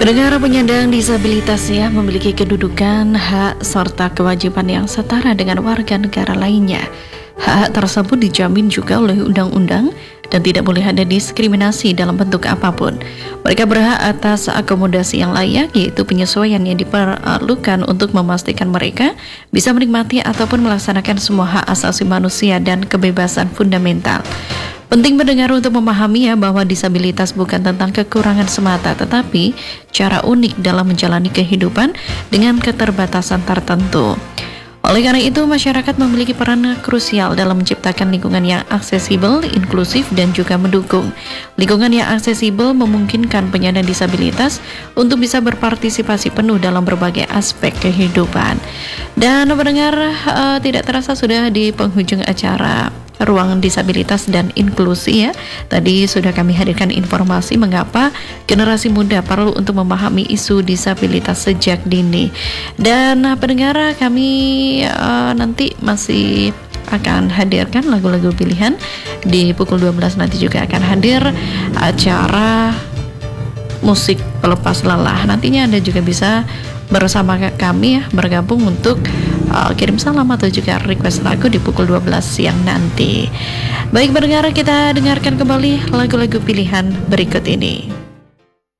Pendengar penyandang disabilitas ya memiliki kedudukan, hak, serta kewajiban yang setara dengan warga negara lainnya. Hak tersebut dijamin juga oleh undang-undang dan tidak boleh ada diskriminasi dalam bentuk apapun. Mereka berhak atas akomodasi yang layak, yaitu penyesuaian yang diperlukan untuk memastikan mereka bisa menikmati ataupun melaksanakan semua hak asasi manusia dan kebebasan fundamental. Penting mendengar untuk memahami ya bahwa disabilitas bukan tentang kekurangan semata, tetapi cara unik dalam menjalani kehidupan dengan keterbatasan tertentu. Oleh karena itu, masyarakat memiliki peran krusial dalam menciptakan lingkungan yang aksesibel, inklusif, dan juga mendukung. Lingkungan yang aksesibel memungkinkan penyandang disabilitas untuk bisa berpartisipasi penuh dalam berbagai aspek kehidupan. Dan pendengar, tidak terasa sudah di penghujung acara Ruang Disabilitas dan Inklusi ya. Tadi sudah kami hadirkan informasi mengapa generasi muda perlu untuk memahami isu disabilitas sejak dini. Dan pendengar, kami nanti masih akan hadirkan lagu-lagu pilihan. Di pukul 12 nanti juga akan hadir acara musik pelepas lelah. Nantinya Anda juga bisa bersama kami ya, bergabung untuk kirim salam atau juga request lagu di pukul 12 siang nanti. Baik pendengar, kita dengarkan kembali lagu-lagu pilihan berikut ini.